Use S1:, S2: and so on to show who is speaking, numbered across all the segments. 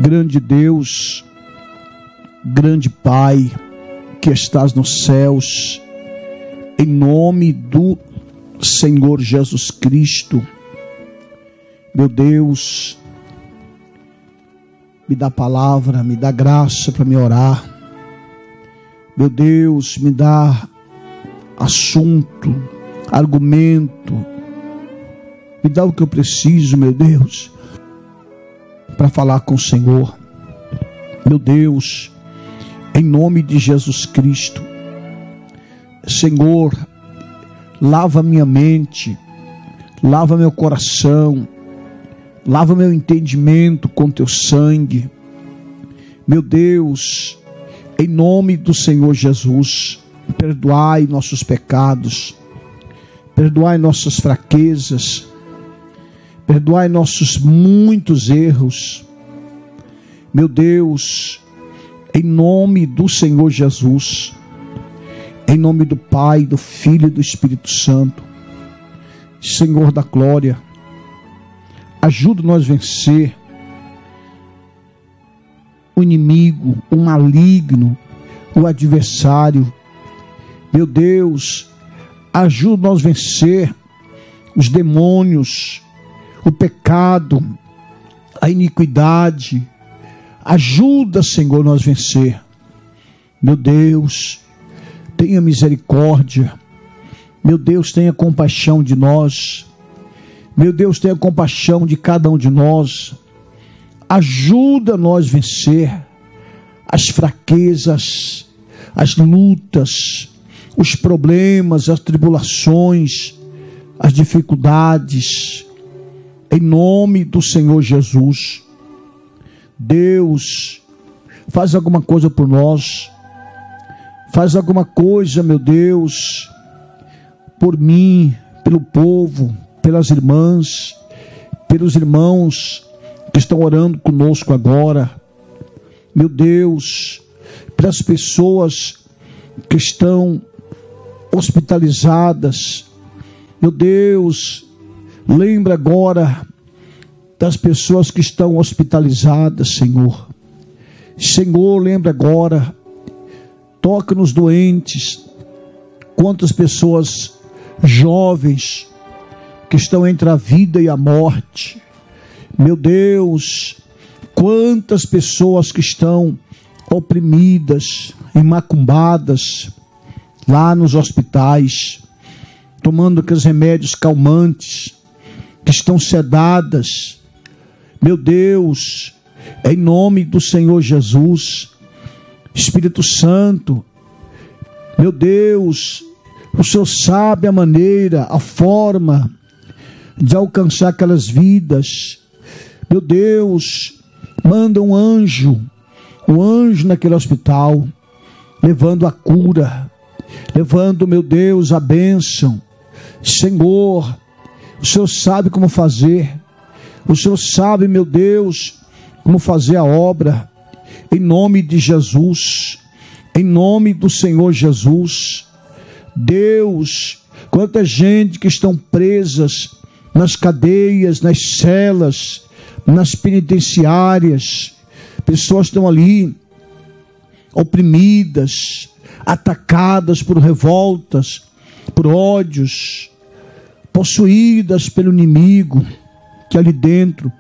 S1: Grande Deus, grande Pai, que estás nos céus, em nome do Senhor Jesus Cristo, meu Deus, me dá palavra, me dá graça para me orar. Meu Deus, me dá assunto, argumento, me dá o que eu preciso, meu Deus, para falar com o Senhor. Meu Deus, em nome de Jesus Cristo, Senhor, lava minha mente, lava meu coração, lava meu entendimento com teu sangue. Meu Deus, em nome do Senhor Jesus, perdoai nossos pecados, perdoai nossas fraquezas, perdoai nossos muitos erros. Meu Deus, em nome do Senhor Jesus, em nome do Pai, do Filho e do Espírito Santo, Senhor da glória, ajuda-nos a vencer o inimigo, o maligno, o adversário. Meu Deus, ajuda-nos a vencer os demônios, o pecado, a iniquidade. Ajuda, Senhor, nós vencer. Meu Deus, tenha misericórdia. Meu Deus, tenha compaixão de nós. Meu Deus, tenha compaixão de cada um de nós. Ajuda nós a vencer as fraquezas, as lutas, os problemas, as tribulações, as dificuldades. Em nome do Senhor Jesus. Deus, faz alguma coisa por nós. Faz alguma coisa, meu Deus, por mim, pelo povo, pelas irmãs, pelos irmãos que estão orando conosco agora. Meu Deus, pelas pessoas que estão hospitalizadas. Meu Deus, lembra agora das pessoas que estão hospitalizadas, Senhor. Senhor, lembra agora, toca nos doentes. Quantas pessoas jovens que estão entre a vida e a morte. Meu Deus, quantas pessoas que estão oprimidas e macumbadas lá nos hospitais, tomando aqueles remédios calmantes, que estão sedadas. Meu Deus, em nome do Senhor Jesus, Espírito Santo, meu Deus, o Senhor sabe a maneira, a forma de alcançar aquelas vidas. Meu Deus, manda um anjo naquele hospital, levando a cura, levando, meu Deus, a bênção. Senhor, o Senhor sabe como fazer, o Senhor sabe, meu Deus, como fazer a obra. Em nome de Jesus, em nome do Senhor Jesus. Deus, quanta gente que estão presas nas cadeias, nas celas, nas penitenciárias. Pessoas estão ali oprimidas, atacadas por revoltas, por ódios, possuídas pelo inimigo, que ali dentro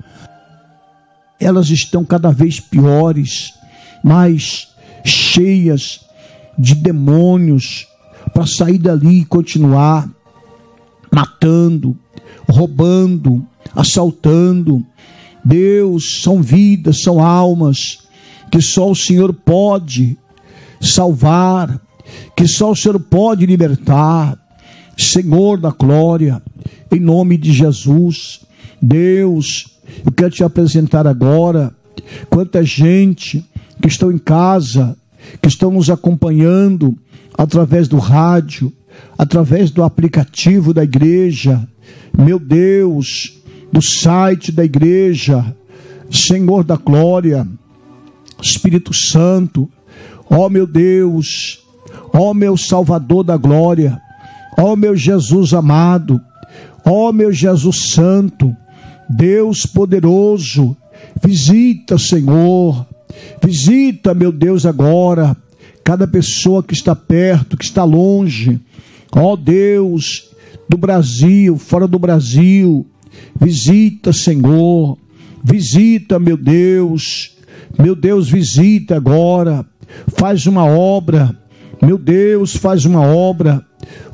S1: elas estão cada vez piores, mais cheias de demônios, para sair dali e continuar matando, roubando, assaltando. Deus, são vidas, são almas que só o Senhor pode salvar, que só o Senhor pode libertar. Senhor da glória, em nome de Jesus. Deus, eu quero te apresentar agora quanta gente que estão em casa, que estão nos acompanhando através do rádio, através do aplicativo da igreja, meu Deus, do site da igreja. Senhor da glória, Espírito Santo, ó meu Deus, ó meu Salvador da glória, ó meu Jesus amado, ó meu Jesus santo, Deus poderoso, Visita, Senhor. Visita, meu Deus, agora cada pessoa que está perto, que está longe. Ó Deus, do Brasil, fora do Brasil. Visita, Senhor. Visita, meu Deus. Meu Deus, visita agora. Faz uma obra. Meu Deus, faz uma obra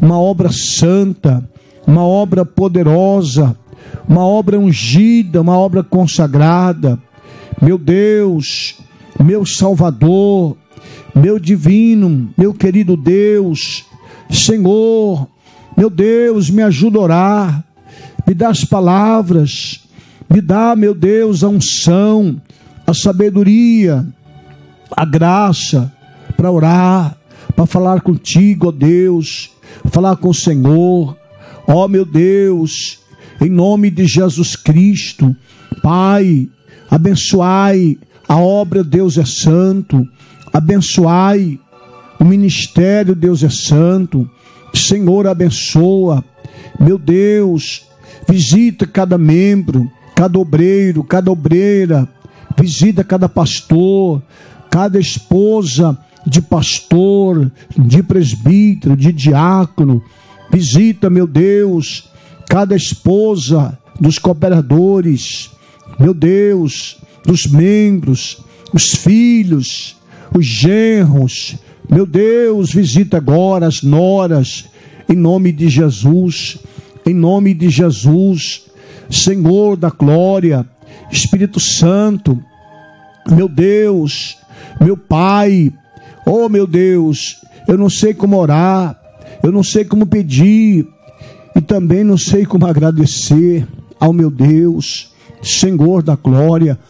S1: santa, uma obra poderosa, uma obra ungida, uma obra consagrada. Meu Deus, meu Salvador, meu divino, meu querido Deus, Senhor, meu Deus, me ajuda a orar, me dá as palavras, me dá, meu Deus, a unção, a sabedoria, a graça para orar, para falar contigo, ó Deus, falar com o Senhor, ó meu Deus, em nome de Jesus Cristo. Pai, abençoai a obra, Deus é santo, abençoai o ministério, Deus é santo. Senhor, abençoa, meu Deus, visita cada membro, cada obreiro, cada obreira, visita cada pastor, cada esposa de pastor, de presbítero, de diácono. Visita, meu Deus, cada esposa dos cooperadores, meu Deus, dos membros, os filhos, os genros. Meu Deus, visita agora as noras, em nome de Jesus, em nome de Jesus. Senhor da glória, Espírito Santo, meu Deus, meu Pai, oh meu Deus, eu não sei como orar, eu não sei como pedir, e também não sei como agradecer ao meu Deus, Senhor da glória.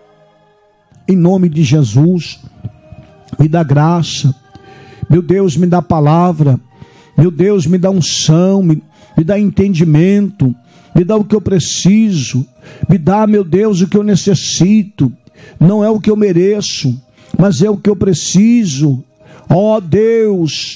S1: Em nome de Jesus, me dá graça, meu Deus, me dá palavra, meu Deus, me dá unção, me dá entendimento, me dá o que eu preciso, me dá, meu Deus, o que eu necessito. Não é o que eu mereço, mas é o que eu preciso. Ó Deus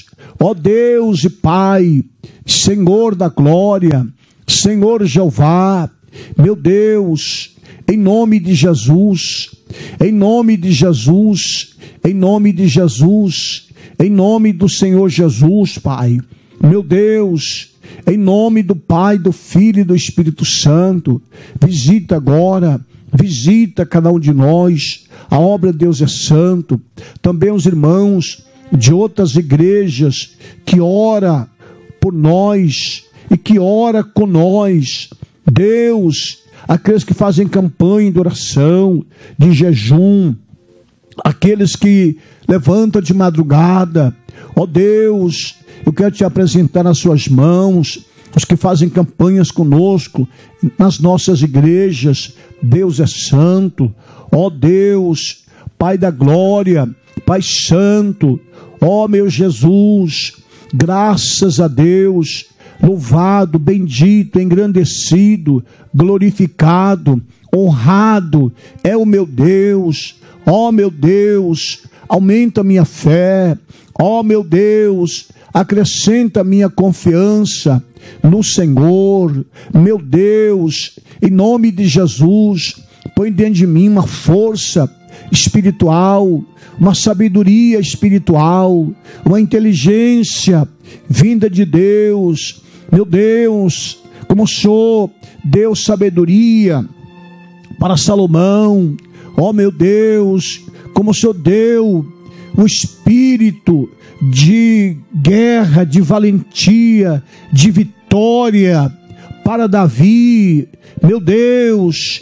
S1: e Pai, Senhor da glória, Senhor Jeová, meu Deus, em nome de Jesus, em nome de Jesus, em nome de Jesus, em nome do Senhor Jesus, Pai, meu Deus, em nome do Pai, do Filho e do Espírito Santo, visita agora, visita cada um de nós. A obra de Deus é santo. Também os irmãos de outras igrejas que ora por nós e que ora com nós. Deus, aqueles que fazem campanha de oração, de jejum, aqueles que levantam de madrugada. Ó Deus, eu quero te apresentar nas suas mãos os que fazem campanhas conosco nas nossas igrejas. Deus é santo. Ó Deus, Pai da glória, Pai santo, ó meu Jesus, graças a Deus, louvado, bendito, engrandecido, glorificado, honrado é o meu Deus. Ó meu Deus, aumenta a minha fé. Ó meu Deus, acrescenta a minha confiança no Senhor. Meu Deus, em nome de Jesus, põe dentro de mim uma força espiritual, uma sabedoria espiritual, uma inteligência vinda de Deus. Meu Deus, como o Senhor deu sabedoria para Salomão, ó meu Deus, como o Senhor deu o espírito de guerra, de valentia, de vitória para Davi, meu Deus,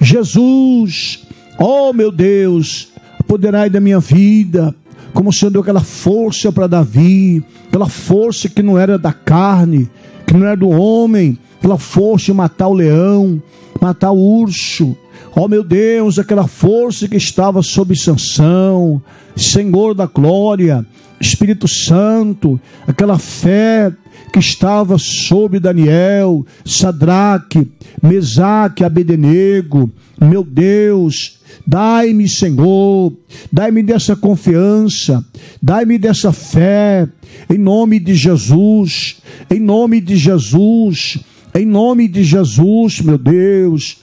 S1: Jesus, ó meu Deus, apoderai da minha vida, como o Senhor deu aquela força para Davi, aquela força que não era da carne, que não era do homem, aquela força de matar o leão, matar o urso. Ó meu Deus, aquela força que estava sobre Sansão, Senhor da glória, Espírito Santo, aquela fé que estava sobre Daniel, Sadraque, Mesaque, Abednego. Meu Deus, dai-me, Senhor, dai-me dessa confiança, dai-me dessa fé, em nome de Jesus, em nome de Jesus. Em nome de Jesus, meu Deus,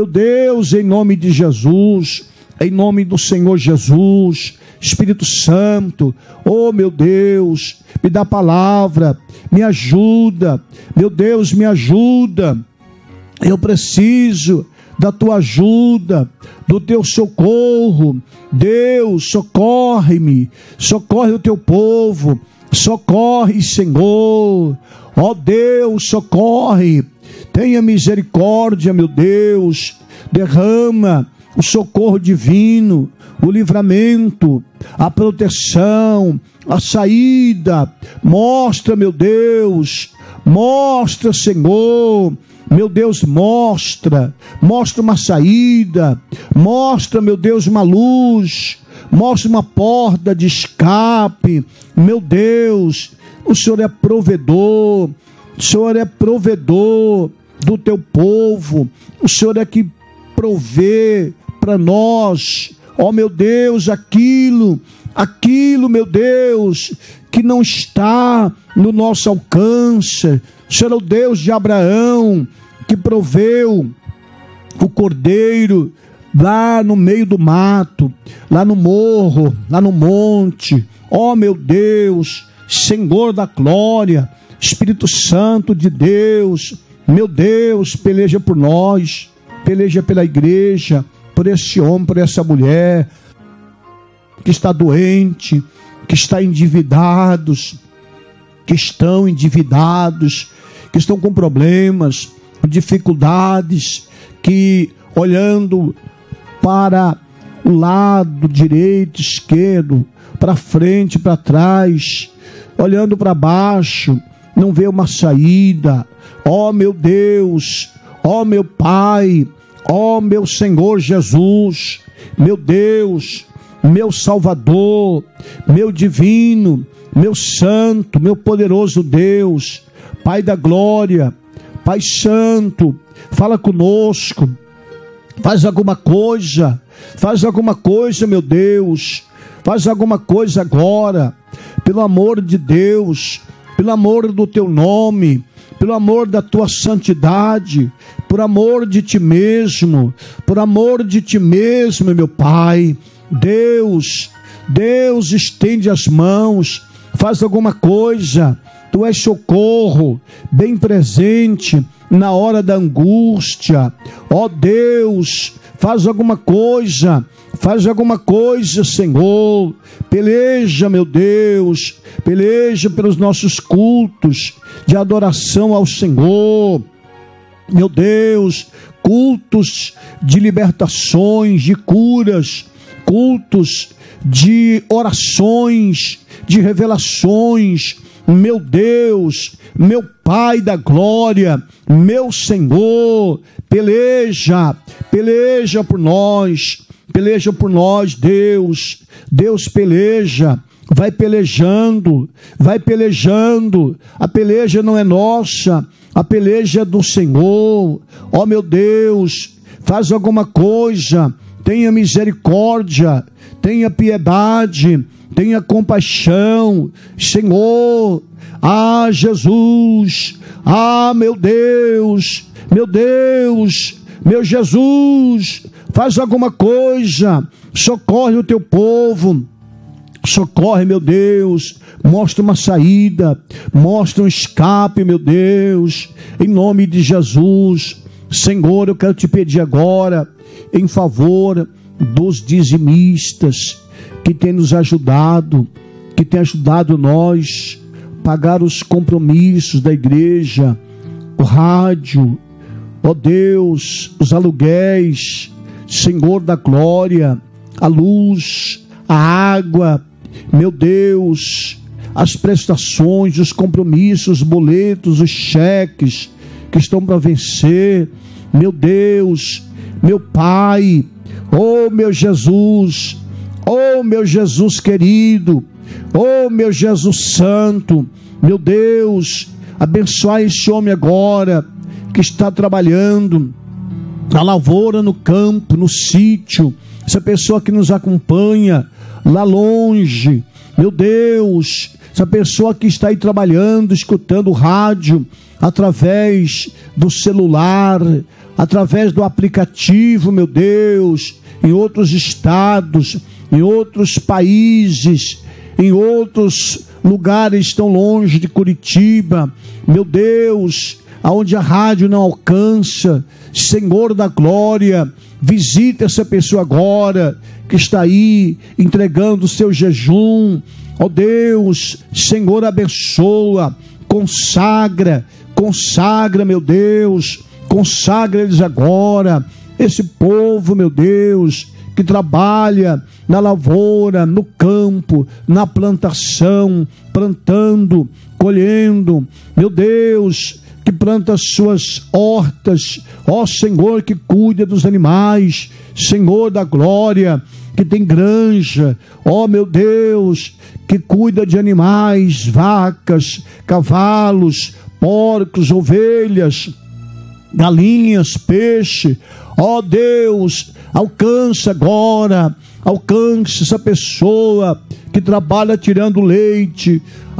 S1: em nome de Jesus, em nome do Senhor Jesus, Espírito Santo, oh meu Deus, me dá palavra, me ajuda, meu Deus, me ajuda, eu preciso da tua ajuda, do teu socorro. Deus, socorre-me, socorre o teu povo, socorre, Senhor. Ó Deus, socorre, tenha misericórdia, meu Deus, derrama o socorro divino, o livramento, a proteção, a saída. Mostra, meu Deus, mostra, Senhor, meu Deus, mostra uma saída, mostra, meu Deus, uma luz, mostra uma porta de escape. Meu Deus, o Senhor é provedor, o Senhor é provedor do teu povo, o Senhor é que provê para nós, ó meu Deus, aquilo, meu Deus, que não está no nosso alcance. O Senhor é o Deus de Abraão, que proveu o cordeiro lá no meio do mato, lá no morro, lá no monte. Ó meu Deus, Senhor da glória, Espírito Santo de Deus, meu Deus, peleja por nós, peleja pela igreja, por esse homem, por essa mulher que está doente, que está endividados, que estão endividados, que estão com problemas, dificuldades, que olhando para o lado direito, esquerdo, para frente, para trás, olhando para baixo, não vê uma saída. Ó meu Deus, ó meu Pai, ó meu Senhor Jesus, meu Deus, meu Salvador, meu divino, meu santo, meu poderoso Deus, Pai da glória, Pai santo, fala conosco, faz alguma coisa, meu Deus, faz alguma coisa agora, pelo amor de Deus, pelo amor do teu nome, pelo amor da tua santidade, por amor de ti mesmo, meu Pai. Deus, estende as mãos, faz alguma coisa. Tu és socorro, bem presente na hora da angústia. Ó Deus, faz alguma coisa, Senhor. Peleja, meu Deus, peleja pelos nossos cultos de adoração ao Senhor. Meu Deus, cultos de libertações, de curas, cultos de orações, de revelações. Meu Deus, meu Pai da glória, meu Senhor, peleja por nós, Deus peleja, vai pelejando, a peleja não é nossa, a peleja é do Senhor. Ó meu Deus, faz alguma coisa, tenha misericórdia, tenha piedade, tenha compaixão, Senhor. Ah, Jesus, ah, meu Deus, meu Jesus, faz alguma coisa, socorre o teu povo, socorre, meu Deus, mostra uma saída, mostra um escape, meu Deus, em nome de Jesus. Senhor, eu quero te pedir agora, em favor dos dizimistas, que tem nos ajudado, que tem ajudado nós a pagar os compromissos da igreja, o rádio, ó Deus, os aluguéis, Senhor da glória, a luz, a água, meu Deus, as prestações, os compromissos, os boletos, os cheques que estão para vencer, meu Deus, meu Pai, oh meu Jesus querido, oh meu Jesus santo, meu Deus, abençoai esse homem agora, que está trabalhando na lavoura, no campo, no sítio, essa pessoa que nos acompanha lá longe, meu Deus, essa pessoa que está aí trabalhando, escutando o rádio, através do celular, através do aplicativo, meu Deus, em outros estados, em outros países, em outros lugares tão longe de Curitiba, meu Deus, aonde a rádio não alcança, Senhor da glória, visita essa pessoa agora, que está aí entregando o seu jejum, ó Deus, Senhor, abençoa, consagra, meu Deus, consagra eles agora, esse povo, meu Deus, que trabalha na lavoura, no campo, na plantação, plantando, colhendo, meu Deus, que planta as suas hortas, ó Senhor, que cuida dos animais, Senhor da glória, que tem granja, ó meu Deus, que cuida de animais, vacas, cavalos, porcos, ovelhas, galinhas, peixe, ó Deus, alcança agora, alcance essa pessoa que trabalha tirando leite,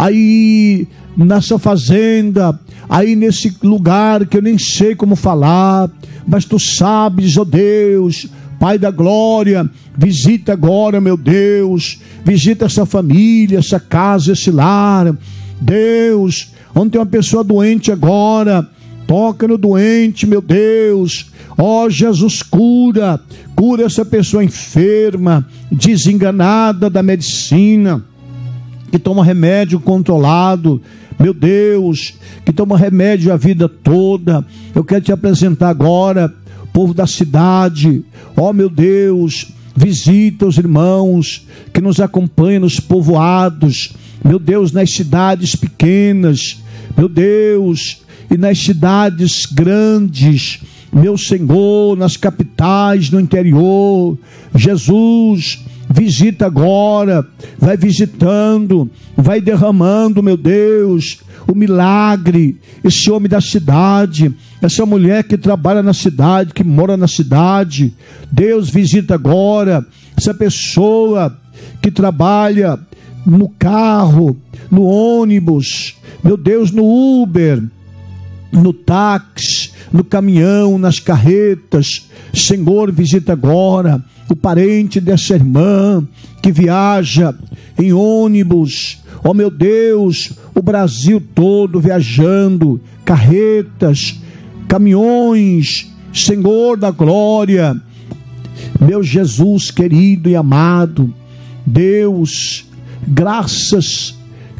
S1: aí nessa fazenda, aí nesse lugar que eu nem sei como falar, mas tu sabes, ó Deus, Pai da glória, visita agora, meu Deus, visita essa família, essa casa, esse lar, Deus, onde tem uma pessoa doente agora, toca no doente, meu Deus, ó Jesus, cura essa pessoa enferma, desenganada da medicina, que toma remédio controlado, meu Deus, que toma remédio a vida toda. Eu quero te apresentar agora o povo da cidade, ó meu Deus, visita os irmãos que nos acompanham nos povoados, meu Deus, nas cidades pequenas, meu Deus, e nas cidades grandes, meu Senhor, nas capitais, no interior. Jesus, visita agora, vai visitando, vai derramando, meu Deus, o milagre, esse homem da cidade, essa mulher que trabalha na cidade, que mora na cidade, Deus visita agora, essa pessoa que trabalha no carro, no ônibus, meu Deus, no Uber, no táxi, no caminhão, nas carretas, Senhor, visita agora o parente dessa irmã que viaja em ônibus, ó meu Deus, o Brasil todo viajando, carretas, caminhões, Senhor da glória, meu Jesus querido e amado, Deus, graças,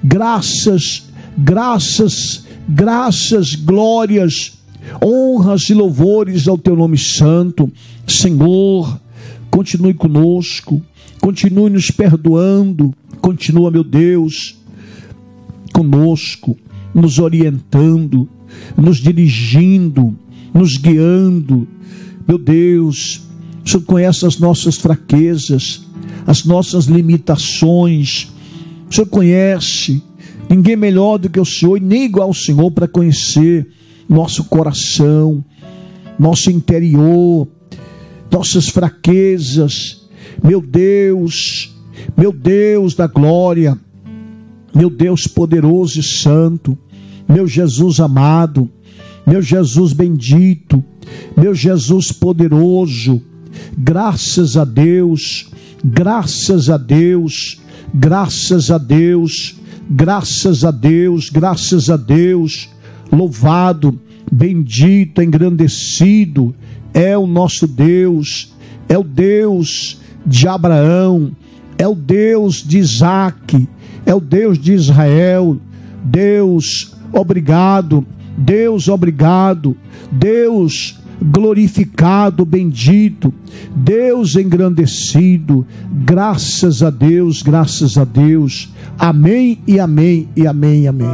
S1: glórias, honras e louvores ao teu nome santo. Senhor, continue conosco, continue nos perdoando, continua, meu Deus, conosco, nos orientando, nos dirigindo, nos guiando. Meu Deus, o Senhor conhece as nossas fraquezas, as nossas limitações, o Senhor conhece, ninguém melhor do que o Senhor, e nem igual ao Senhor para conhecer nosso coração, nosso interior, nossas fraquezas. Meu Deus da glória, meu Deus poderoso e santo, meu Jesus amado, meu Jesus bendito, meu Jesus poderoso, graças a Deus, graças a Deus, graças a Deus, graças a Deus, graças a Deus, louvado, bendito, engrandecido é o nosso Deus, é o Deus de Abraão, é o Deus de Isaque, é o Deus de Israel. Deus, obrigado, Deus, obrigado, Deus glorificado, bendito, Deus engrandecido, graças a Deus, amém e amém e amém e amém.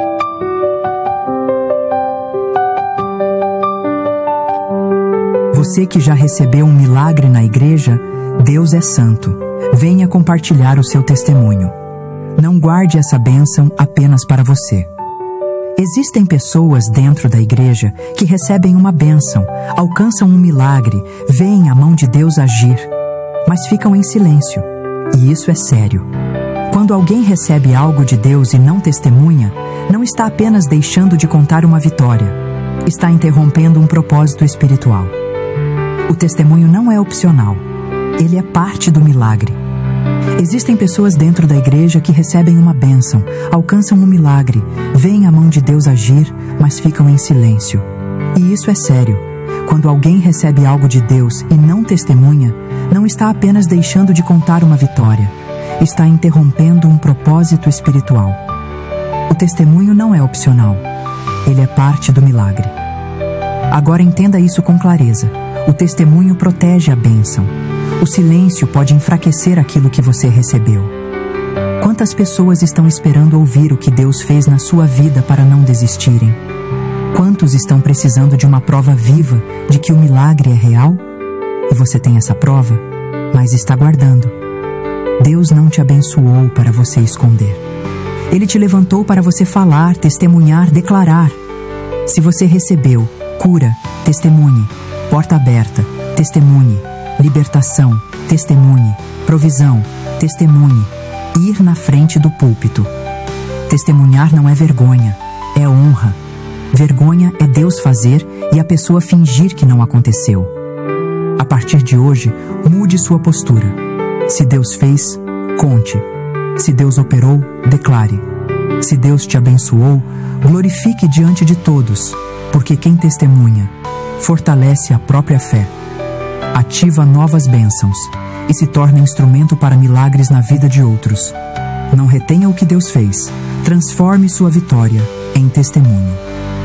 S2: Você que já recebeu um milagre na igreja, Deus é santo. Venha compartilhar o seu testemunho. Não guarde essa bênção apenas para você. Existem pessoas dentro da igreja que recebem uma bênção, alcançam um milagre, veem a mão de Deus agir, mas ficam em silêncio. E isso é sério. Quando Quando alguém recebe algo de Deus e não testemunha, não está apenas deixando de contar uma vitória, está interrompendo um propósito espiritual. O testemunho não é opcional, ele é parte do milagre. Existem pessoas dentro da igreja que recebem uma bênção, alcançam um milagre, veem a mão de Deus agir, mas ficam em silêncio. E isso é sério. Quando alguém recebe algo de Deus e não testemunha, não está apenas deixando de contar uma vitória, está interrompendo um propósito espiritual. O testemunho não é opcional, ele é parte do milagre. Agora entenda isso com clareza. O testemunho protege a bênção. O silêncio pode enfraquecer aquilo que você recebeu. Quantas pessoas estão esperando ouvir o que Deus fez na sua vida para não desistirem? Quantos estão precisando de uma prova viva de que o milagre é real? E você tem essa prova, mas está guardando. Deus não te abençoou para você esconder. Ele te levantou para você falar, testemunhar, declarar. Se você recebeu cura, testemunhe. Porta aberta, testemunhe. Libertação, testemunhe. Provisão, testemunhe. Ir na frente do púlpito. Testemunhar não é vergonha, é honra. Vergonha é Deus fazer e a pessoa fingir que não aconteceu. A partir de hoje, mude sua postura. Se Deus fez, conte. Se Deus operou, declare. Se Deus te abençoou, glorifique diante de todos, porque quem testemunha fortalece a própria fé, ativa novas bênçãos e se torna instrumento para milagres na vida de outros. Não retenha o que Deus fez, transforme sua vitória em testemunho.